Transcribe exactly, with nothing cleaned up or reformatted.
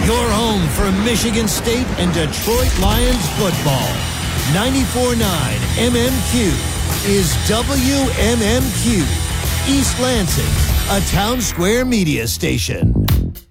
Your home for Michigan State and Detroit Lions football. ninety-four point nine M M Q is W M M Q, East Lansing, a Town Square media station.